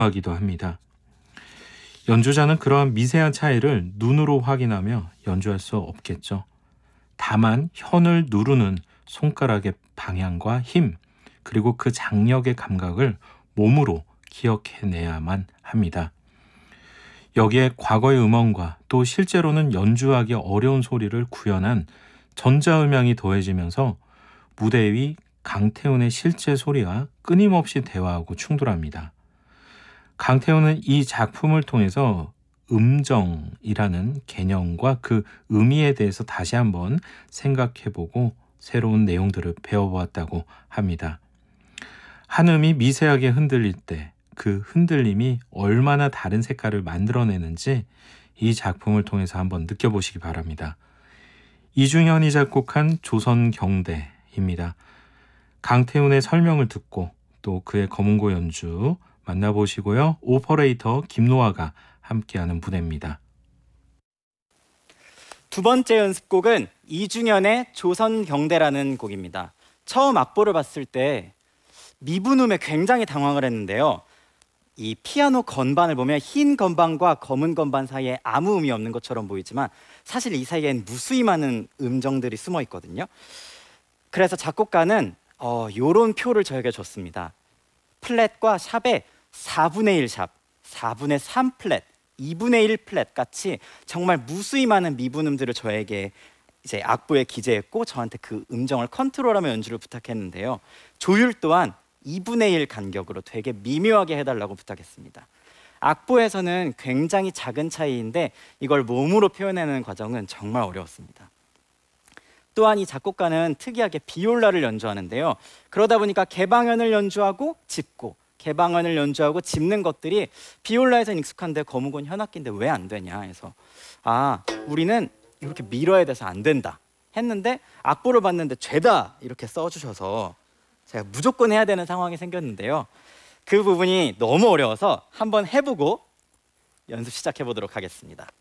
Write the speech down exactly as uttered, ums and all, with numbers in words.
하기도 합니다. 연주자는 그러한 미세한 차이를 눈으로 확인하며 연주할 수 없겠죠. 다만 현을 누르는 손가락의 방향과 힘, 그리고 그 장력의 감각을 몸으로 기억해내야만 합니다. 여기에 과거의 음원과 또 실제로는 연주하기 어려운 소리를 구현한 전자음향이 더해지면서 무대 위 강태훈의 실제 소리와 끊임없이 대화하고 충돌합니다. 강태훈은 이 작품을 통해서 음정이라는 개념과 그 의미에 대해서 다시 한번 생각해보고 새로운 내용들을 배워보았다고 합니다. 한 음이 미세하게 흔들릴 때 그 흔들림이 얼마나 다른 색깔을 만들어내는지 이 작품을 통해서 한번 느껴보시기 바랍니다. 이중현이 작곡한 조선경대입니다. 강태훈의 설명을 듣고 또 그의 검은고 연주 만나보시고요. 오퍼레이터 김노아가 함께하는 무대입니다. 두 번째 연습곡은 이중현의 조선경대라는 곡입니다. 처음 악보를 봤을 때 미분음에 굉장히 당황을 했는데요. 이 피아노 건반을 보면 흰 건반과 검은 건반 사이에 아무 음이 없는 것처럼 보이지만 사실 이 사이엔 무수히 많은 음정들이 숨어 있거든요. 그래서 작곡가는 어, 요런 표를 저에게 줬습니다. 플랫과 샵의 사분의 일 샵, 사분의 삼 플랫, 이분의 일 플랫 같이 정말 무수히 많은 미분음들을 저에게 이제 악보에 기재했고 저한테 그 음정을 컨트롤하며 연주를 부탁했는데요. 조율 또한 이분의 일 간격으로 되게 미묘하게 해달라고 부탁했습니다. 악보에서는 굉장히 작은 차이인데 이걸 몸으로 표현하는 과정은 정말 어려웠습니다. 또한 이 작곡가는 특이하게 비올라를 연주하는데요. 그러다 보니까 개방현을 연주하고 짚고 개방현을 연주하고 짚는 것들이 비올라에서는 익숙한데 거무군 현악기인데 왜 안 되냐 해서 아 우리는 이렇게 밀어야 돼서 안 된다 했는데 악보를 봤는데 죄다 이렇게 써주셔서 제가 무조건 해야 되는 상황이 생겼는데요. 그 부분이 너무 어려워서 한번 해보고 연습 시작해 보도록 하겠습니다.